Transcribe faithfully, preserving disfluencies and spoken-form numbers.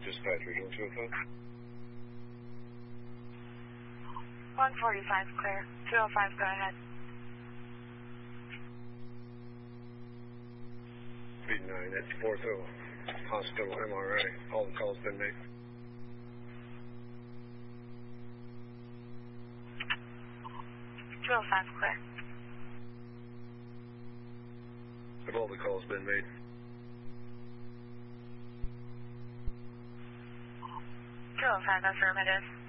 Dispatch, region two oh five. one forty-five clear. two oh five, go ahead. B nine at Ortho Hospital M R I. All the calls been made. two oh five clear. Have all the calls been made? two oh five, affirmative.